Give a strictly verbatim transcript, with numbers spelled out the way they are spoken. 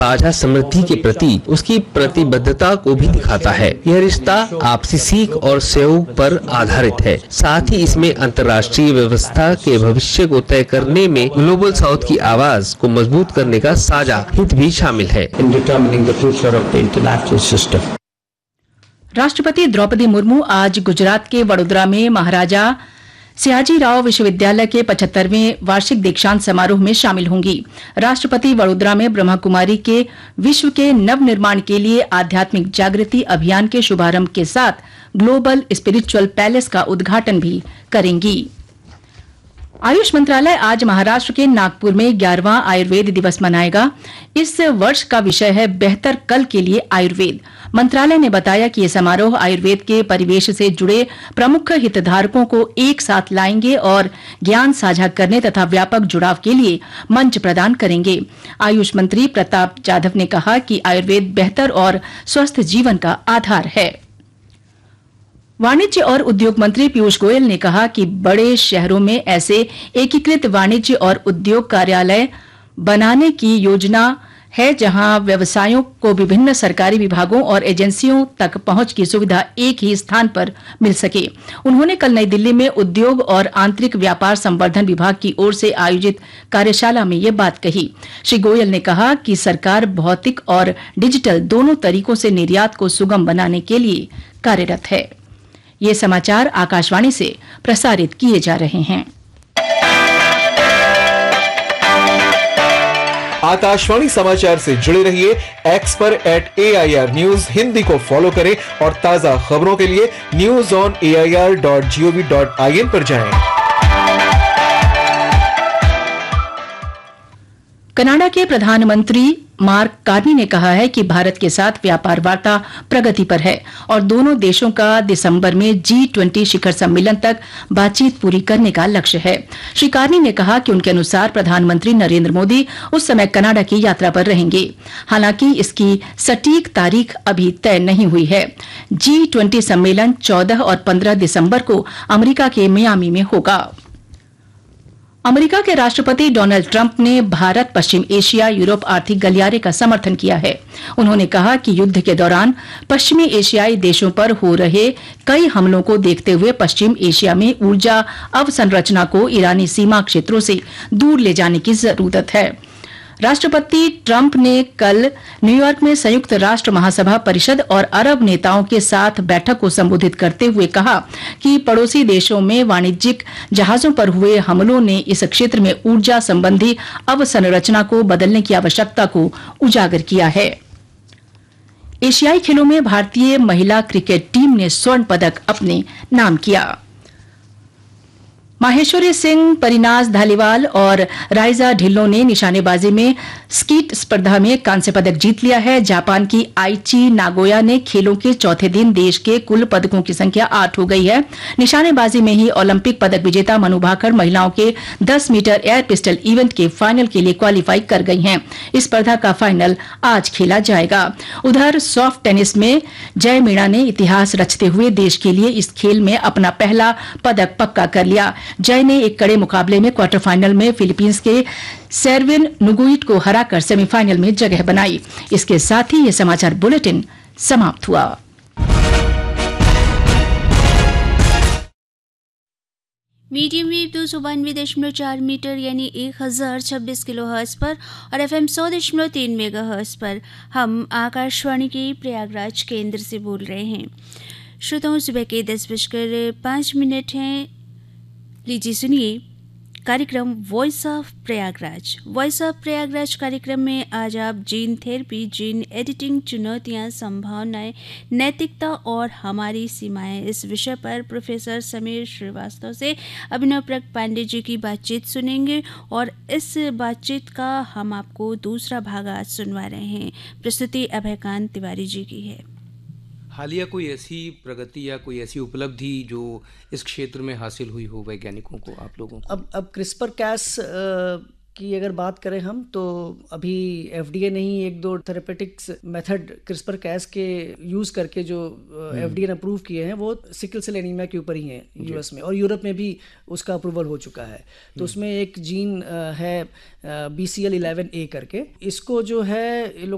साझा समृद्धि के प्रति उसकी प्रतिबद्धता को भी दिखाता है। यह रिश्ता आपसी सीख और सहयोग पर आधारित है। साथ ही इसमें अंतर्राष्ट्रीय व्यवस्था के भविष्य को तय करने में ग्लोबल साउथ की आवाज को मजबूत करने का साझा हित भी शामिल है। राष्ट्रपति द्रौपदी मुर्मू आज गुजरात के वडोदरा में महाराजा सयाजीराव विश्वविद्यालय के पचहत्तरवें वार्षिक दीक्षांत समारोह में शामिल होंगी। राष्ट्रपति वडोदरा में ब्रह्मा कुमारी के विश्व के नव निर्माण के लिए आध्यात्मिक जागृति अभियान के शुभारंभ के साथ ग्लोबल स्पिरिचुअल पैलेस का उद्घाटन भी करेंगी। आयुष मंत्रालय आज महाराष्ट्र के नागपुर में ग्यारहवां आयुर्वेद दिवस मनाएगा। इस वर्ष का विषय है बेहतर कल के लिए आयुर्वेद। मंत्रालय ने बताया कि ये समारोह आयुर्वेद के परिवेश से जुड़े प्रमुख हितधारकों को एक साथ लाएंगे और ज्ञान साझा करने तथा व्यापक जुड़ाव के लिए मंच प्रदान करेंगे। आयुष मंत्री प्रताप जाधव ने कहा कि आयुर्वेद बेहतर और स्वस्थ जीवन का आधार है। वाणिज्य और उद्योग मंत्री पीयूष गोयल ने कहा कि बड़े शहरों में ऐसे एकीकृत वाणिज्य और उद्योग कार्यालय बनाने की योजना है जहां व्यवसायों को विभिन्न सरकारी विभागों और एजेंसियों तक पहुंच की सुविधा एक ही स्थान पर मिल सके। उन्होंने कल नई दिल्ली में उद्योग और आंतरिक व्यापार संवर्धन विभाग की ओर से आयोजित कार्यशाला में ये बात कही। श्री गोयल ने कहा कि सरकार भौतिक और डिजिटल दोनों तरीकों से निर्यात को सुगम बनाने के लिए कार्यरत है। ये समाचार आकाशवाणी से प्रसारित किए जा रहे हैं। आकाशवाणी समाचार से जुड़े रहिए। एक्स पर eight A I R news Hindi को फॉलो करें और ताजा खबरों के लिए news on A I R dot G O V dot I N पर जाएं। कनाडा के प्रधानमंत्री मार्क कार्नी ने कहा है कि भारत के साथ व्यापार वार्ता प्रगति पर है और दोनों देशों का दिसंबर में जी ट्वेंटी शिखर सम्मेलन तक बातचीत पूरी करने का लक्ष्य है। श्री कार्नी ने कहा कि उनके अनुसार प्रधानमंत्री नरेंद्र मोदी उस समय कनाडा की यात्रा पर रहेंगे। हालांकि इसकी सटीक तारीख अभी तय नहीं हुई है। जी ट्वेंटी सम्मेलन चौदह और पंद्रह दिसंबर को अमेरिका के मियामी में होगा। अमेरिका के राष्ट्रपति डोनाल्ड ट्रंप ने भारत, पश्चिम एशिया, यूरोप आर्थिक गलियारे का समर्थन किया है। उन्होंने कहा कि युद्ध के दौरान पश्चिमी एशियाई देशों पर हो रहे कई हमलों को देखते हुए पश्चिम एशिया में ऊर्जा अवसंरचना को ईरानी सीमा क्षेत्रों से दूर ले जाने की जरूरत है। राष्ट्रपति ट्रंप ने कल न्यूयॉर्क में संयुक्त राष्ट्र महासभा परिषद और अरब नेताओं के साथ बैठक को संबोधित करते हुए कहा कि पड़ोसी देशों में वाणिज्यिक जहाजों पर हुए हमलों ने इस क्षेत्र में ऊर्जा संबंधी अवसंरचना को बदलने की आवश्यकता को उजागर किया है। एशियाई खेलों में भारतीय महिला क्रिकेट टीम ने स्वर्ण पदक अपने नाम किया। माहेश्वरी सिंह, परिनाज धालीवाल और राइजा ढिल्लों ने निशानेबाजी में स्कीट स्पर्धा में कांस्य पदक जीत लिया है। जापान की आइची नागोया ने खेलों के चौथे दिन देश के कुल पदकों की संख्या आठ हो गई है। निशानेबाजी में ही ओलंपिक पदक विजेता मनु भाकर महिलाओं के दस मीटर एयर पिस्टल इवेंट के फाइनल के लिए क्वालीफाई कर गई हैं। इस स्पर्धा का फाइनल आज खेला जाएगा। उधर सॉफ्ट टेनिस में जय मीणा ने इतिहास रचते हुए देश के लिए इस खेल में अपना पहला पदक पक्का कर लिया। जय ने एक कड़े मुकाबले में क्वार्टर फाइनल में फिलीपींस के सेर्विन नुगुइट को हराकर सेमीफाइनल में जगह बनाई। इसके साथ ही ये समाचार बुलेटिन समाप्त हुआ। मीडियम वेव दो सौ बानवे दशमलव चार मीटर यानी एक हजार छब्बीस किलो हर्ट्ज पर और एफ एम सौ दशमलव तीन मेगा हर्ट्ज पर हम आकाशवाणी के प्रयागराज केंद्र से बोल रहे हैं। श्रोताओं, सुबह के दस बजकर पाँच मिनट हैं। लीजिए सुनिए कार्यक्रम voice of Prayagraj. Voice of Prayagraj कार्यक्रम में आज आप जीन थेरेपी, जीन एडिटिंग, चुनौतियां, संभावनाएं, नैतिकता और हमारी सीमाएं, इस विषय पर प्रोफेसर समीर श्रीवास्तव से अभिनव प्रक पांडे जी की बातचीत सुनेंगे और इस बातचीत का हम आपको दूसरा भाग आज सुनवा रहे हैं। प्रस्तुति अभयकांत तिवारी जी की है। हालिया कोई ऐसी प्रगति या कोई ऐसी उपलब्धि जो इस क्षेत्र में हासिल हुई हो वैज्ञानिकों को, आप लोगों को? अब अब क्रिस्पर कैस की अगर बात करें हम, तो अभी एफडीए ने ही एक दो थेरेपेटिक्स मेथड क्रिस्पर कैस के यूज करके जो एफडीए ने अप्रूव किए हैं वो सिकल सेल एनीमिया के ऊपर ही हैं यूएस में, और यूरोप में भी उसका अप्रूवल हो चुका है। तो उसमें एक जीन है बी सी एल इलेवन ए करके, इसको जो है